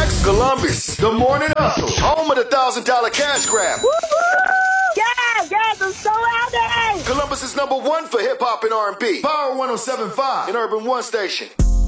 Columbus, the morning hustle, home of the $1,000 cash grab. Yes, I'm so happy. Columbus is #1 for hip hop and R&B. Power 107.5 and Urban One Station.